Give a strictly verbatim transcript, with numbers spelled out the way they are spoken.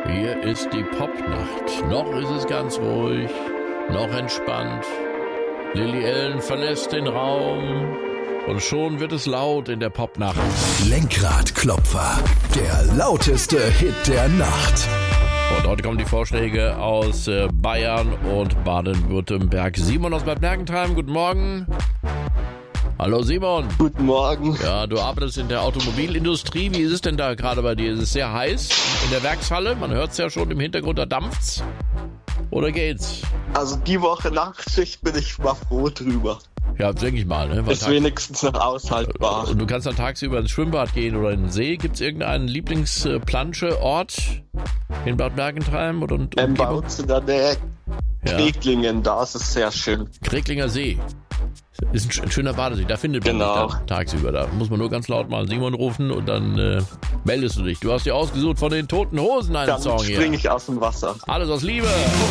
Hier ist die Popnacht. Noch ist es ganz ruhig, noch entspannt. Lily Allen verlässt den Raum und schon wird es laut in der Popnacht. Lenkradklopfer, der lauteste Hit der Nacht. Und heute kommen die Vorschläge aus Bayern und Baden-Württemberg. Simon aus Bad Mergentheim, guten Morgen. Hallo Simon. Guten Morgen. Ja, du arbeitest in der Automobilindustrie. Wie ist es denn da gerade bei dir? Ist es sehr heiß in der Werkshalle? Man hört es ja schon im Hintergrund, da dampft's. Oder geht's? Also die Woche Nachtschicht bin ich mal froh drüber. Ja, denke ich mal. Ne? Weil Ist Tag- wenigstens noch aushaltbar. Und du kannst dann tagsüber ins Schwimmbad gehen oder in den See. Gibt es irgendeinen Lieblingsplansche-Ort in Bad Mergentheim? Oder und Ähm, bei Umgebung? uns in der Nähe Ja. Kreglingen, da ist es sehr schön. Kreglinger See. Ist ein, sch- ein schöner Badesee. Da findet man Genau. dich dann tagsüber. Da muss man nur ganz laut mal Simon rufen und dann äh, meldest du dich. Du hast dir ausgesucht von den Toten Hosen einen Dann Song springe hier. ich aus dem Wasser. Alles aus Liebe.